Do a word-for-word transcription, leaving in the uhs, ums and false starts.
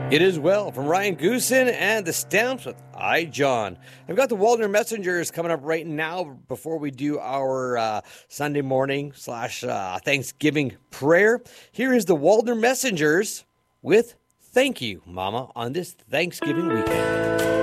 It is well from Ryan Goosen and the Stamps with I, John. I've got the Waldner Messengers coming up right now before we do our uh, Sunday morning slash uh, Thanksgiving prayer. Here is the Waldner Messengers with Thank You, Mama, on this Thanksgiving weekend.